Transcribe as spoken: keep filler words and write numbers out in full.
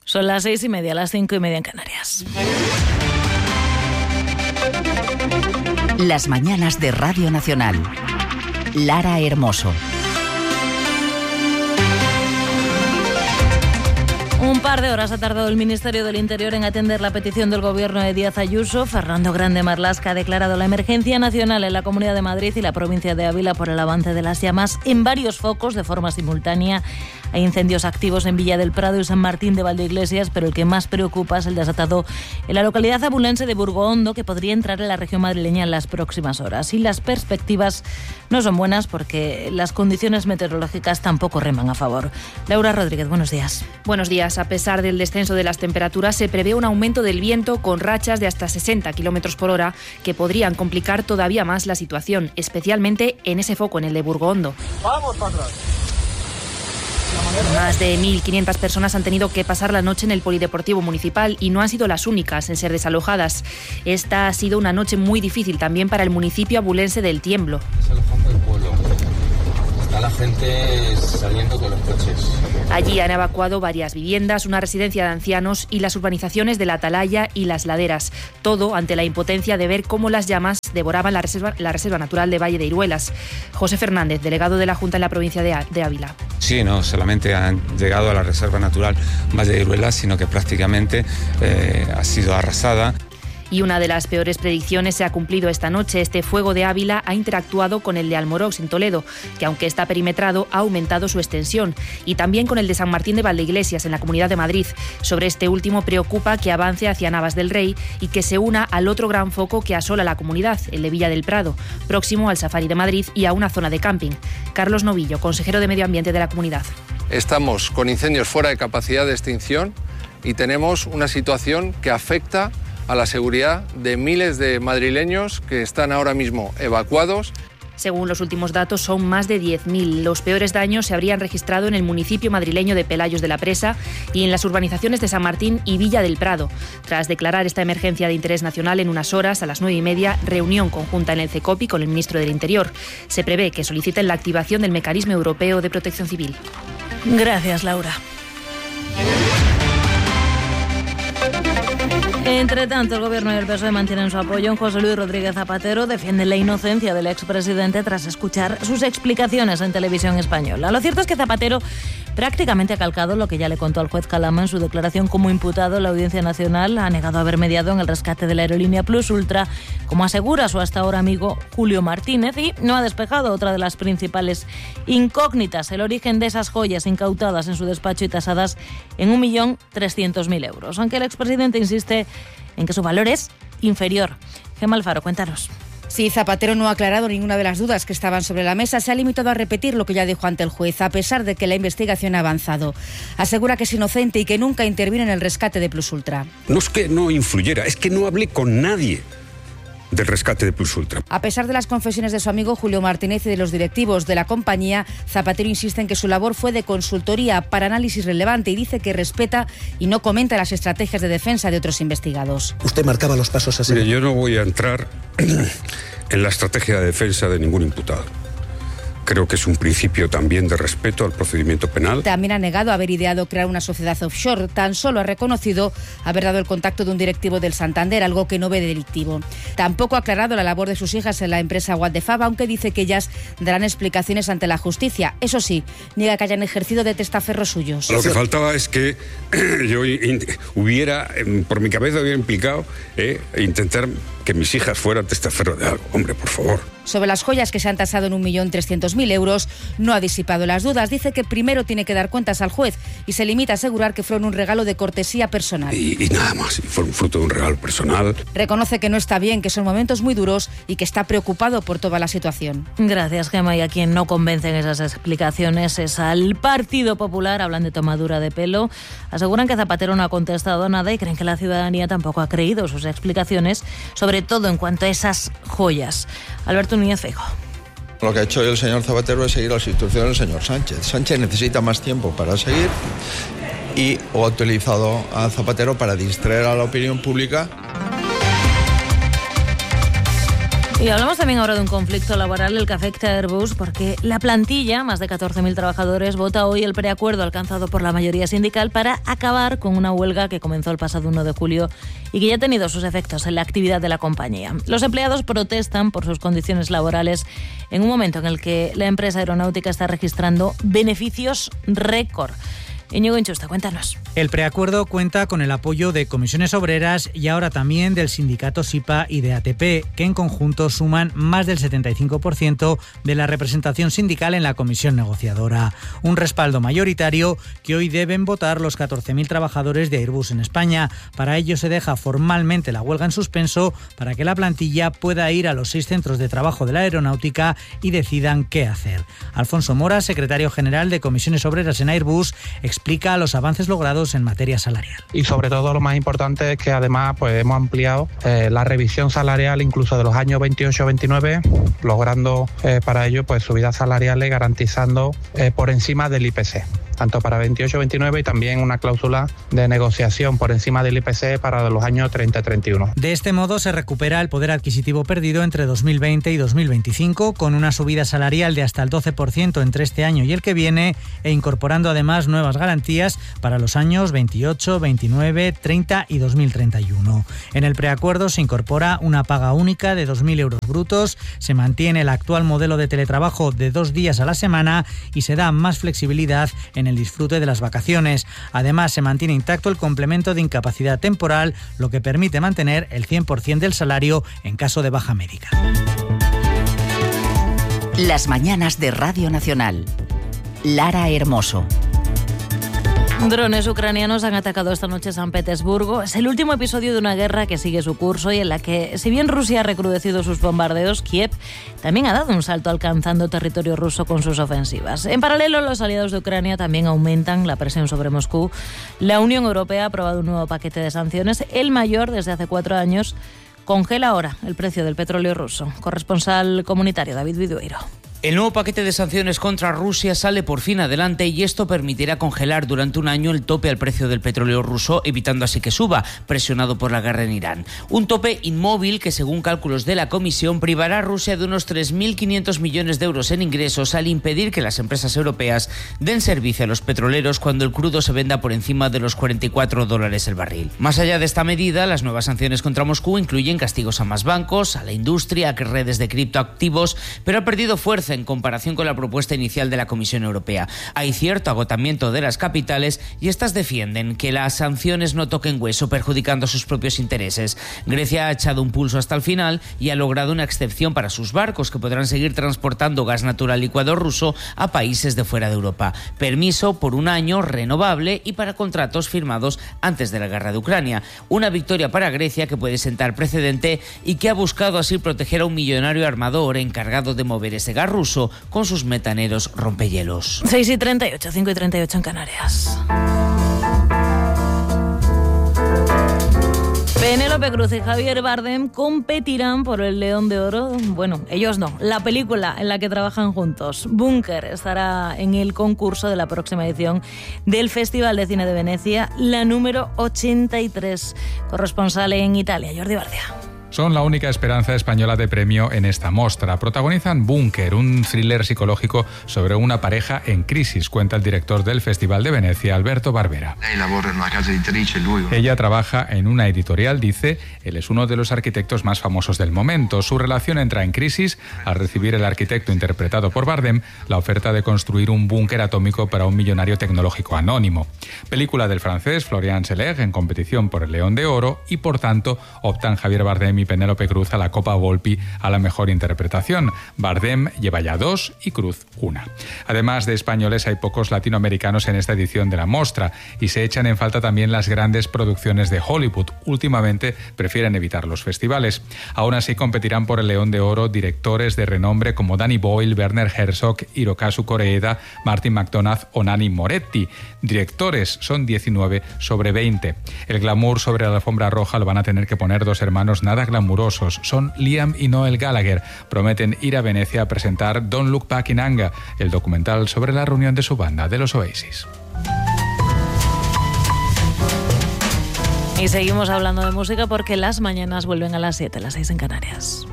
Son las seis y media, las cinco y media en Canarias. Las mañanas de Radio Nacional. Lara Hermoso. Un par de horas ha tardado el Ministerio del Interior en atender la petición del Gobierno de Díaz Ayuso. Fernando Grande Marlaska ha declarado la emergencia nacional en la Comunidad de Madrid y la provincia de Ávila por el avance de las llamas en varios focos de forma simultánea. Hay incendios activos en Villa del Prado y San Martín de Valdeiglesias, pero el que más preocupa es el desatado en la localidad abulense de Burgohondo, que podría entrar en la región madrileña en las próximas horas. Y las perspectivas no son buenas porque las condiciones meteorológicas tampoco reman a favor. Laura Rodríguez, buenos días. Buenos días. A pesar del descenso de las temperaturas, se prevé un aumento del viento con rachas de hasta sesenta kilómetros por hora que podrían complicar todavía más la situación, especialmente en ese foco, en el de Burgohondo. ¡Vamos para atrás! Más de mil quinientas personas han tenido que pasar la noche en el Polideportivo Municipal y no han sido las únicas en ser desalojadas. Esta ha sido una noche muy difícil también para el municipio abulense del Tiemblo. Desalojando el pueblo. Está la gente saliendo con los coches. Allí han evacuado varias viviendas, una residencia de ancianos y las urbanizaciones de la Atalaya y Las Laderas. Todo ante la impotencia de ver cómo las llamas devoraban la reserva, la reserva natural de Valle de Iruelas. José Fernández, delegado de la Junta en la provincia de, de Ávila. Sí, no solamente han llegado a la reserva natural Valle de Iruelas, sino que prácticamente eh, ha sido arrasada. Y una de las peores predicciones se ha cumplido esta noche. Este fuego de Ávila ha interactuado con el de Almorox en Toledo, que aunque está perimetrado ha aumentado su extensión, y también con el de San Martín de Valdeiglesias en la Comunidad de Madrid. Sobre este último preocupa que avance hacia Navas del Rey y que se una al otro gran foco que asola la comunidad, el de Villa del Prado, próximo al Safari de Madrid y a una zona de camping. Carlos Novillo, consejero de Medio Ambiente de la comunidad. Estamos con incendios fuera de capacidad de extinción y tenemos una situación que afecta a la seguridad de miles de madrileños que están ahora mismo evacuados. Según los últimos datos, son más de diez mil. Los peores daños se habrían registrado en el municipio madrileño de Pelayos de la Presa y en las urbanizaciones de San Martín y Villa del Prado. Tras declarar esta emergencia de interés nacional, en unas horas, a las nueve y media, reunión conjunta en el CECOPI con el ministro del Interior. Se prevé que soliciten la activación del Mecanismo Europeo de Protección Civil. Gracias, Laura. Entre tanto, el Gobierno y el P S O E mantienen su apoyo en José Luis Rodríguez Zapatero. Defienden la inocencia del expresidente tras escuchar sus explicaciones en televisión española. Lo cierto es que Zapatero prácticamente ha calcado lo que ya le contó al juez Calama en su declaración como imputado en la Audiencia Nacional. Ha negado haber mediado en el rescate de la aerolínea Plus Ultra, como asegura su hasta ahora amigo Julio Martínez, y no ha despejado otra de las principales incógnitas: el origen de esas joyas incautadas en su despacho y tasadas en un millón trescientos mil euros. Aunque el expresidente insiste en que su valor es inferior. Gemma Alfaro, cuéntanos. Sí, Zapatero no ha aclarado ninguna de las dudas que estaban sobre la mesa. Se ha limitado a repetir lo que ya dijo ante el juez, a pesar de que la investigación ha avanzado. Asegura que es inocente y que nunca intervino en el rescate de Plus Ultra. No es que no influyera, es que no hablé con nadie del rescate de Plus Ultra. A pesar de las confesiones de su amigo Julio Martínez y de los directivos de la compañía, Zapatero insiste en que su labor fue de consultoría para análisis relevante y dice que respeta y no comenta las estrategias de defensa de otros investigados. ¿Usted marcaba los pasos así? Mire, yo no voy a entrar en la estrategia de defensa de ningún imputado. Creo que es un principio también de respeto al procedimiento penal. También ha negado haber ideado crear una sociedad offshore. Tan solo ha reconocido haber dado el contacto de un directivo del Santander, algo que no ve delictivo. Tampoco ha aclarado la labor de sus hijas en la empresa What the Fab, aunque dice que ellas darán explicaciones ante la justicia. Eso sí, niega que hayan ejercido de testaferros suyos. Lo que faltaba es que yo hubiera, por mi cabeza hubiera implicado eh, intentar que mis hijas fueran testaferros de algo. Hombre, por favor. Sobre las joyas que se han tasado en un millón trescientos mil euros, no ha disipado las dudas. Dice que primero tiene que dar cuentas al juez y se limita a asegurar que fueron un regalo de cortesía personal. Y, y nada más, y fueron fruto de un regalo personal. Reconoce que no está bien, que son momentos muy duros y que está preocupado por toda la situación. Gracias, Gemma. Y a quien no convencen esas explicaciones es al Partido Popular. Hablan de tomadura de pelo. Aseguran que Zapatero no ha contestado nada y creen que la ciudadanía tampoco ha creído sus explicaciones, sobre todo en cuanto a esas joyas. Alberto Núñez Feijóo. Lo que ha hecho el señor Zapatero es seguir las instrucciones del señor Sánchez. Sánchez necesita más tiempo para seguir y o ha utilizado a Zapatero para distraer a la opinión pública. Y hablamos también ahora de un conflicto laboral, el que afecta a Airbus, porque la plantilla, más de catorce mil trabajadores, vota hoy el preacuerdo alcanzado por la mayoría sindical para acabar con una huelga que comenzó el pasado uno de julio y que ya ha tenido sus efectos en la actividad de la compañía. Los empleados protestan por sus condiciones laborales en un momento en el que la empresa aeronáutica está registrando beneficios récord. Íñigo Inchusta, cuéntanos. El preacuerdo cuenta con el apoyo de comisiones obreras y ahora también del sindicato SIPA y de A T P, que en conjunto suman más del setenta y cinco por ciento de la representación sindical en la comisión negociadora. Un respaldo mayoritario que hoy deben votar los catorce mil trabajadores de Airbus en España. Para ello se deja formalmente la huelga en suspenso para que la plantilla pueda ir a los seis centros de trabajo de la aeronáutica y decidan qué hacer. Alfonso Mora, secretario general de comisiones obreras en Airbus, explica los avances logrados en materia salarial. Y sobre todo lo más importante es que además pues hemos ampliado eh, la revisión salarial incluso de los años veintiocho a veintinueve, logrando eh, para ello pues subidas salariales garantizando eh, por encima del I P C. Tanto para veintiocho a veintinueve y también una cláusula de negociación por encima del I P C para los años treinta a treinta y uno. De este modo se recupera el poder adquisitivo perdido entre dos mil veinte y dos mil veinticinco, con una subida salarial de hasta el doce por ciento entre este año y el que viene, e incorporando además nuevas garantías para los años veintiocho, veintinueve, treinta y dos mil treinta y uno. En el preacuerdo se incorpora una paga única de dos mil euros brutos, se mantiene el actual modelo de teletrabajo de dos días a la semana y se da más flexibilidad en el disfrute de las vacaciones. Además, se mantiene intacto el complemento de incapacidad temporal, lo que permite mantener el cien por ciento del salario en caso de baja médica. Las mañanas de Radio Nacional. Lara Hermoso. Drones ucranianos han atacado esta noche San Petersburgo. Es el último episodio de una guerra que sigue su curso y en la que, si bien Rusia ha recrudecido sus bombardeos, Kiev también ha dado un salto alcanzando territorio ruso con sus ofensivas. En paralelo, los aliados de Ucrania también aumentan la presión sobre Moscú. La Unión Europea ha aprobado un nuevo paquete de sanciones, el mayor desde hace cuatro años. Congela ahora el precio del petróleo ruso. Corresponsal comunitario David Vidueiro. El nuevo paquete de sanciones contra Rusia sale por fin adelante y esto permitirá congelar durante un año el tope al precio del petróleo ruso, evitando así que suba, presionado por la guerra en Irán. Un tope inmóvil que, según cálculos de la Comisión, privará a Rusia de unos tres mil quinientos millones de euros en ingresos al impedir que las empresas europeas den servicio a los petroleros cuando el crudo se venda por encima de los cuarenta y cuatro dólares el barril. Más allá de esta medida, las nuevas sanciones contra Moscú incluyen castigos a más bancos, a la industria, a redes de criptoactivos, pero ha perdido fuerza en comparación con la propuesta inicial de la Comisión Europea. Hay cierto agotamiento de las capitales y estas defienden que las sanciones no toquen hueso, perjudicando sus propios intereses. Grecia ha echado un pulso hasta el final y ha logrado una excepción para sus barcos que podrán seguir transportando gas natural licuado ruso a países de fuera de Europa. Permiso por un año renovable y para contratos firmados antes de la guerra de Ucrania. Una victoria para Grecia que puede sentar precedente y que ha buscado así proteger a un millonario armador encargado de mover ese gas ruso con sus metaneros rompehielos. seis y treinta y ocho, cinco y treinta y ocho en Canarias. Penélope Cruz y Javier Bardem competirán por el León de Oro. Bueno, ellos no. La película en la que trabajan juntos, Búnker, estará en el concurso de la próxima edición del Festival de Cine de Venecia, la número ochenta y tres. Corresponsal en Italia, Jordi Bardia. Son la única esperanza española de premio en esta mostra. Protagonizan Búnker, un thriller psicológico sobre una pareja en crisis, cuenta el director del Festival de Venecia, Alberto Barbera. Ella trabaja en una editorial, dice. Él es uno de los arquitectos más famosos del momento. Su relación entra en crisis al recibir el arquitecto interpretado por Bardem la oferta de construir un búnker atómico para un millonario tecnológico anónimo. Película del francés Florian Zeller en competición por el León de Oro y, por tanto, optan Javier Bardem y Penélope Cruz a la Copa Volpi a la mejor interpretación. Bardem lleva ya dos y Cruz una. Además de españoles, hay pocos latinoamericanos en esta edición de la mostra y se echan en falta también las grandes producciones de Hollywood. Últimamente prefieren evitar los festivales. Aún así competirán por el León de Oro directores de renombre como Danny Boyle, Werner Herzog, Hirokazu Koreeda, Martin McDonagh o Nanni Moretti. Directores son diecinueve sobre veinte. El glamour sobre la alfombra roja lo van a tener que poner dos hermanos nada glamurosos. Son Liam y Noel Gallagher. Prometen ir a Venecia a presentar Don't Look Back in Anger, el documental sobre la reunión de su banda, de los Oasis. Y seguimos hablando de música porque las mañanas vuelven a las siete, las seis en Canarias.